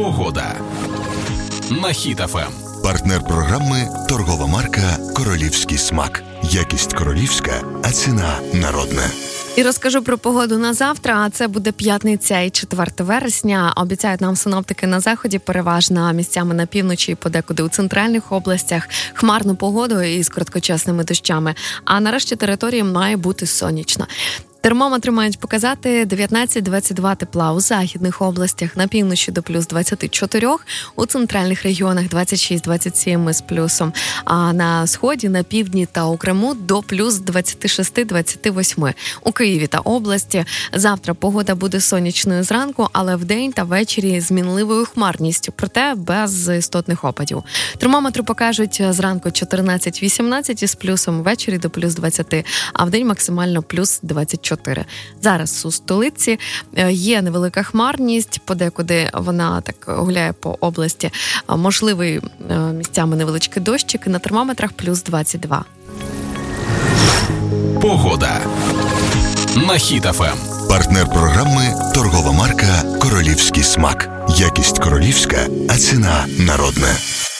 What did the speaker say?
Погода на Хіт ФМ. Партнер програми – торгова марка «Королівський смак». Якість королівська, а ціна народна. І розкажу про погоду на завтра, а це буде п'ятниця і 4 вересня. Обіцяють нам синоптики на заході, переважно місцями на півночі і подекуди у центральних областях, хмарну погоду із короткочасними дощами. А нарешті територія має бути сонячна. Термометри мають показати 19-22 тепла у західних областях, на півночі до плюс 24, у центральних регіонах 26-27 з плюсом, а на сході, на півдні та у Криму до плюс 26-28. У Києві та області завтра погода буде сонячною зранку, але вдень та ввечері з мінливою хмарністю, проте без істотних опадів. Термометри покажуть зранку 14-18 із плюсом, ввечері до плюс 20, а вдень максимально плюс 24. Зараз у столиці є невелика хмарність, подекуди вона так гуляє по області. Можливий місцями невеличкий дощик, на термометрах плюс 22. Погода на Хіт ФМ. Партнер програми – торгова марка «Королівський смак». Якість королівська, а ціна народна.